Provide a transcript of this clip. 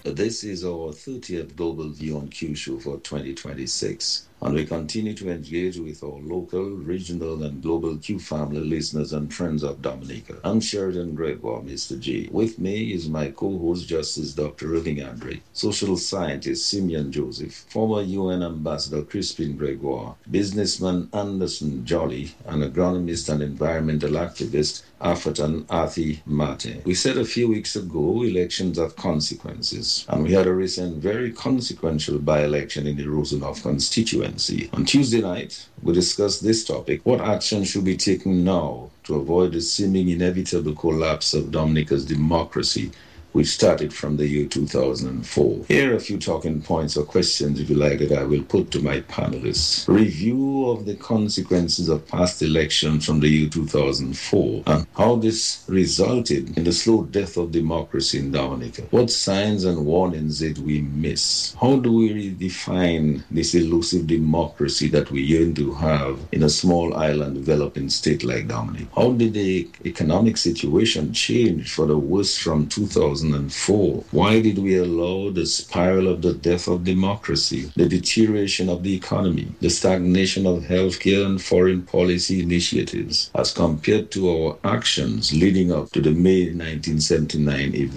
This is our 30th Global View on Q show for 2026, and we continue to engage with our local, regional, and global Q family listeners and friends of Dominica. I'm Sheridan Gregoire, Mr. G. With me is my co-host, Justice Dr. Irving Andre, social scientist Simeon Joseph, former UN Ambassador Crispin Gregoire, businessman Anderson Jolly, and agronomist and environmental activist Afatan Athi Mate. We said a few weeks ago elections have consequences, and we had a recent very consequential by-election in the Rosenhof constituency. On Tuesday night, we discussed this topic: what action should be taken now to avoid the seeming inevitable collapse of Dominica's democracy, which started from the year 2004. Here are a few talking points or questions, if you like, that I will put to my panelists. Review of the consequences of past elections from the year 2004 and how this resulted in the slow death of democracy in Dominica. What signs and warnings did we miss? How do we redefine this elusive democracy that we yearn to have in a small island developing state like Dominica? How did the economic situation change for the worse from 2004? Why did we allow the spiral of the death of democracy, the deterioration of the economy, the stagnation of healthcare and foreign policy initiatives, as compared to our actions leading up to the May 1979 event?